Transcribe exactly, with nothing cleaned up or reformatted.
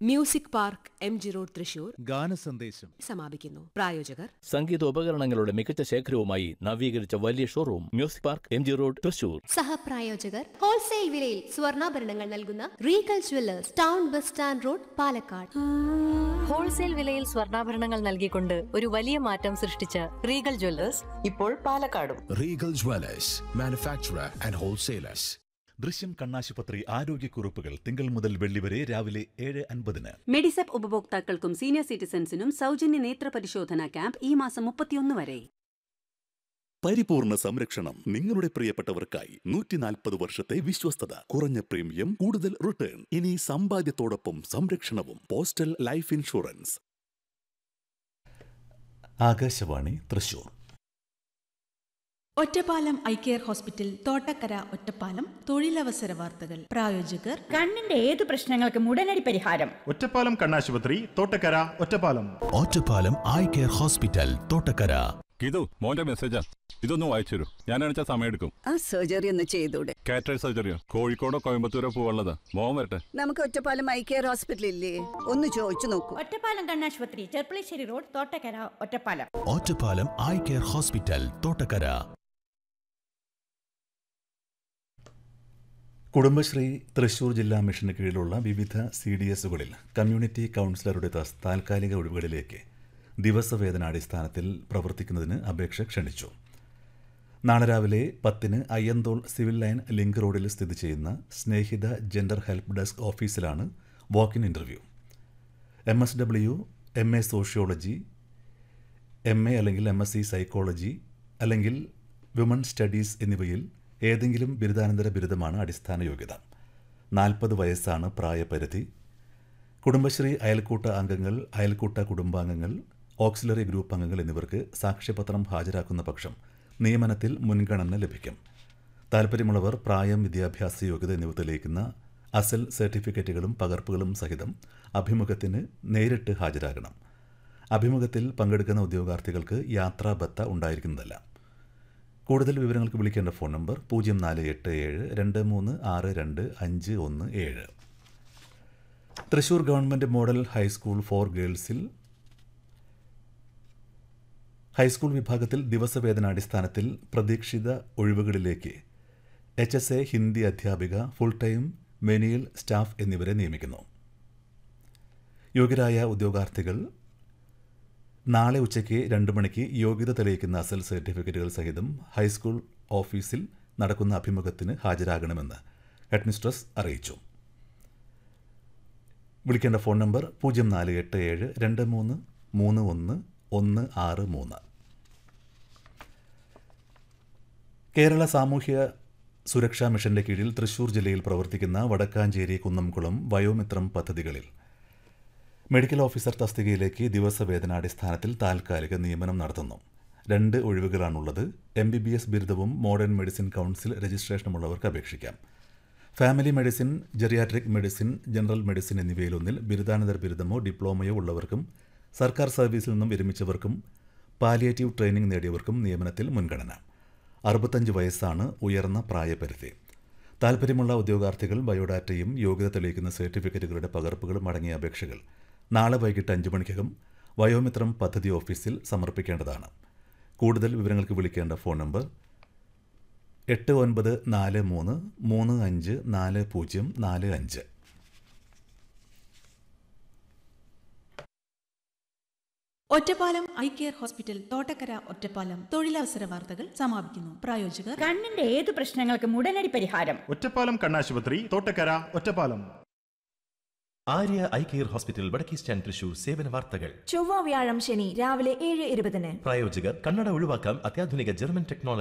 Music park M G road Thrissur ഗാനസന്ദേശം സമാപിക്കുന്നു. പ്രായോജകർ സംഗീതോപകരണങ്ങളുടെ മികച്ച ശേഖരവുമായി നവീകരിച്ച വലിയ showroom music park M G road Thrissur. സഹപ്രായോജകർ wholesale വിലയിൽ സ്വർണ്ണാഭരണങ്ങൾ നൽകുന്ന Regal jewellers, town bus stand road, Palakkad. Wholesale വിലയിൽ സ്വർണ്ണാഭരണങ്ങൾ നൽകിക്കൊണ്ട് ഒരു വലിയ മാറ്റം സൃഷ്ടിച്ച റീഗൽ ജുവല്ലേഴ്സ് ഇപ്പോൾ പാലക്കാടും. Regal jewellers, manufacturer and wholesalers. ദൃശ്യം കണ്ണാശുപത്രി ആരോഗ്യക്കുറിപ്പുകൾ തിങ്കൾ മുതൽ വെള്ളി വരെ രാവിലെ ഏഴ് അൻപതിന്. മെഡിസെപ്പ് ഉപഭോക്താക്കൾക്കും സീനിയർ സിറ്റിസൺസിനും സൗജന്യ നേത്ര പരിശോധനാ ക്യാമ്പ് ഈ മാസം മുപ്പത്തിയൊന്ന് വരെ. പരിപൂർണ സംരക്ഷണം നിങ്ങളുടെ പ്രിയപ്പെട്ടവർക്കായി നൂറ്റി നാൽപ്പത് വർഷത്തെ വിശ്വസ്തത, കുറഞ്ഞ പ്രീമിയം, കൂടുതൽ റിട്ടേൺ. ഇനി സമ്പാദ്യത്തോടൊപ്പം സംരക്ഷണവും. Postal life insurance. Akashvani Thrissur. Ottapalam eye care hospital, Thottakkara, Ottapalam. തൊഴിലവസര വാർത്തകൾ. പ്രായോജകർ കണ്ണിന്റെ ഏത് പ്രശ്നങ്ങൾക്കും ഉടനടി പരിഹാരം. ഒറ്റപ്പാലം കണ്ണാശുപത്രി, Thottakkara, Ottapalam. Ottapalam eye care hospital, Thottakkara. ഇതോ മോന്റെ മെസ്സേജാ, ഇതൊന്നും വായിച്ചു തരൂ. ഞാനണിച്ച സമയം എടുക്കും. ആ സർജറി ഒന്ന് ചെയ്തൂടെ? കാറ്ററേറ്റ് സർജറിയോ? കോഴിക്കോടോ കോയമ്പത്തൂരോ പോവാനുള്ളതാ. മോൻ വരട്ടെ. നമുക്ക് ഒറ്റപ്പാലം ഐ കെയർ ഹോസ്പിറ്റൽ ഇല്ലേ, ഒന്ന് ചോദിച്ചു നോക്കൂ. ഒറ്റപ്പാലം കണ്ണാശുപത്രി, Cherpulassery road, Thottakkara, Ottapalam. Ottapalam eye care hospital, Thottakkara. Kudumbashree Thrissur ജില്ലാ മിഷന് കീഴിലുള്ള വിവിധ സി ഡി എസുകളിൽ കമ്മ്യൂണിറ്റി കൗൺസിലറുടെ താൽക്കാലിക ഒഴിവുകളിലേക്ക് ദിവസവേതനാടിസ്ഥാനത്തിൽ പ്രവർത്തിക്കുന്നതിന് അപേക്ഷ ക്ഷണിച്ചു. നാളെ രാവിലെ പത്തിന് അയ്യന്തോൾ സിവിൽ ലൈൻ ലിങ്ക് റോഡിൽ സ്ഥിതി ചെയ്യുന്ന സ്നേഹിത ജെൻഡർ ഹെൽപ്പ് ഡെസ്ക് ഓഫീസിലാണ് walk in interview. M S W, M A sociology, M A അല്ലെങ്കിൽ എം എസ് സി സൈക്കോളജി അല്ലെങ്കിൽ വിമൺ സ്റ്റഡീസ് എന്നിവയിൽ ഏതെങ്കിലും ബിരുദാനന്തര ബിരുദമാണ് അടിസ്ഥാന യോഗ്യത. നാൽപ്പത് വയസ്സാണ് പ്രായപരിധി. കുടുംബശ്രീ അയൽക്കൂട്ട അംഗങ്ങൾ, അയൽക്കൂട്ട കുടുംബാംഗങ്ങൾ, ഓക്സിലറി ഗ്രൂപ്പ് അംഗങ്ങൾ എന്നിവർക്ക് സാക്ഷ്യപത്രം ഹാജരാക്കുന്ന പക്ഷം നിയമനത്തിൽ മുൻഗണന ലഭിക്കും. താൽപ്പര്യമുള്ളവർ പ്രായം, വിദ്യാഭ്യാസ യോഗ്യത എന്നിവ തെളിയിക്കുന്ന അസൽ സർട്ടിഫിക്കറ്റുകളും പകർപ്പുകളും സഹിതം അഭിമുഖത്തിന് നേരിട്ട് ഹാജരാകണം. അഭിമുഖത്തിൽ പങ്കെടുക്കുന്ന ഉദ്യോഗാർത്ഥികൾക്ക് യാത്രാബത്ത ഉണ്ടായിരിക്കുന്നതല്ല. കൂടുതൽ വിവരങ്ങൾക്ക് വിളിക്കേണ്ട ഫോൺ നമ്പർ പൂജ്യം നാല് എട്ട് ഏഴ് രണ്ട് മൂന്ന് ആറ് രണ്ട് അഞ്ച് ഒന്ന് ഏഴ്. Thrissur government model high school four ഗേൾസിൽ high school വിഭാഗത്തിൽ ദിവസവേതനാടിസ്ഥാനത്തിൽ പ്രതീക്ഷിത ഒഴിവുകളിലേക്ക് എച്ച് എസ് എ ഹിന്ദി അധ്യാപിക, ഫുൾ ടൈം മെനിയൽ സ്റ്റാഫ് എന്നിവരെ നിയമിക്കുന്നു. യോഗ്യരായ ഉദ്യോഗാർത്ഥികൾ നാളെ ഉച്ചയ്ക്ക് രണ്ട് മണിക്ക് യോഗ്യത തെളിയിക്കുന്ന അസൽ സർട്ടിഫിക്കറ്റുകൾ സഹിതം ഹൈസ്കൂൾ ഓഫീസിൽ നടക്കുന്ന അഭിമുഖത്തിന് ഹാജരാകണമെന്ന് ഹെഡ്മിസ്ട്രസ് അറിയിച്ചു. വിളിക്കേണ്ട ഫോൺ നമ്പർ പൂജ്യം നാല് എട്ട് ഏഴ് രണ്ട് മൂന്ന് മൂന്ന് ഒന്ന് ഒന്ന് ആറ് മൂന്ന്. കേരള സാമൂഹ്യ സുരക്ഷാ മിഷന്റെ കീഴിൽ തൃശൂർ ജില്ലയിൽ പ്രവർത്തിക്കുന്ന വടക്കാഞ്ചേരി, കുന്നംകുളം വയോമിത്രം പദ്ധതികളിൽ മെഡിക്കൽ ഓഫീസർ തസ്തികയിലേക്ക് ദിവസവേതനാടിസ്ഥാനത്തിൽ താൽക്കാലിക നിയമനം നടത്തുന്നു. രണ്ട് ഒഴിവുകളാണുള്ളത്. എം ബി ബി എസ് ബിരുദവും മോഡേൺ മെഡിസിൻ കൗൺസിൽ രജിസ്ട്രേഷനുമുള്ളവർക്ക് അപേക്ഷിക്കാം. Family medicine, geriatric medicine, general medicine എന്നിവയിലൊന്നിൽ ബിരുദാനന്തര ബിരുദമോ ഡിപ്ലോമയോ ഉള്ളവർക്കും സർക്കാർ സർവീസിൽ നിന്നും വിരമിച്ചവർക്കും പാലിയേറ്റീവ് ട്രെയിനിംഗ് നേടിയവർക്കും നിയമനത്തിൽ മുൻഗണന. അറുപത്തഞ്ച് വയസ്സാണ് ഉയർന്ന പ്രായപരിധി. താൽപ്പര്യമുള്ള ഉദ്യോഗാർത്ഥികൾ ബയോഡാറ്റയും യോഗ്യത തെളിയിക്കുന്ന സർട്ടിഫിക്കറ്റുകളുടെ പകർപ്പുകളും അടങ്ങിയ അപേക്ഷകൾ നാളെ വൈകിട്ട് അഞ്ച് മണിക്കകം വയോമിത്രം പദ്ധതി ഓഫീസിൽ സമർപ്പിക്കേണ്ടതാണ്. കൂടുതൽ വിവരങ്ങൾക്ക് വിളിക്കേണ്ട ഫോൺ നമ്പർ എട്ട് ഒൻപത് നാല് മൂന്ന് മൂന്ന് അഞ്ച് നാല് പൂജ്യം നാല് അഞ്ച്. Ottapalam eye care hospital, Thottakkara, Ottapalam. തൊഴിലവസര വാർത്തകൾ സമാപിക്കുന്നു. പ്രായോജകർ കണ്ണിന്റെ ഏത് പ്രശ്നങ്ങൾക്കും ഉടനടി പരിഹാരം. ഒറ്റപ്പാലം കണ്ണാശുപത്രി, Thottakkara, Ottapalam. Arya eye care hospital, വടക്കേ സ്റ്റാൻഡ് തൃശൂർ. സേവന വാർത്തകൾ ചൊവ്വ, വ്യാഴം, ശനി രാവിലെ ഏഴ് ഇരുപതിന്. പ്രായോജകർ കണ്ണട ഒഴിവാക്കാം, അത്യാധുനിക ജർമ്മൻ ടെക്നോളജി.